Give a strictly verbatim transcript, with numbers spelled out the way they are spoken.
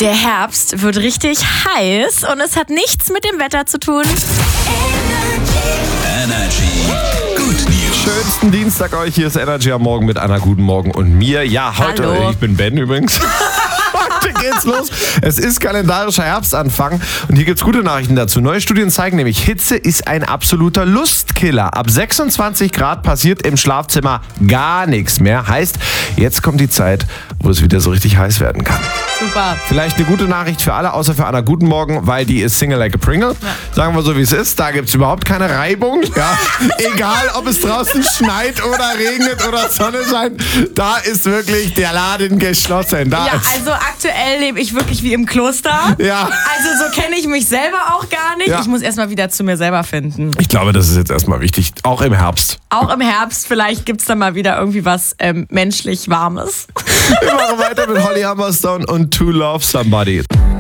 Der Herbst wird richtig heiß und es hat nichts mit dem Wetter zu tun. Energy. Good News. Schönsten Dienstag euch. Hier ist Energy am Morgen mit Anna. Guten Morgen und mir. Ja, heute, Hallo. Ich bin Ben übrigens. Heute geht's los. Es ist kalendarischer Herbstanfang und hier gibt's gute Nachrichten dazu. Neue Studien zeigen nämlich, Hitze ist ein absoluter Lustkiller. Ab sechsundzwanzig Grad passiert im Schlafzimmer gar nichts mehr. Heißt, jetzt kommt die Zeit, wo es wieder so richtig heiß werden kann. Super. Vielleicht eine gute Nachricht für alle, außer für Anna. Guten Morgen, weil die ist Single like a Pringle. Ja. Sagen wir so, wie es ist. Da gibt's überhaupt keine Reibung. Ja. Egal, ob es draußen schneit oder regnet oder Sonne scheint. Da ist wirklich der Laden geschlossen. Da Ja, ist also aktuell lebe ich wirklich wie im Kloster. Ja. Also so kenne ich mich selber auch gar nicht. Ja. Ich muss erstmal wieder zu mir selber finden. Ich glaube, das ist jetzt erstmal wichtig. Auch im Herbst. Auch im Herbst, vielleicht gibt es dann mal wieder irgendwie was ähm, menschlich Warmes. Wir machen weiter mit Holly Humberstone und To Love Somebody.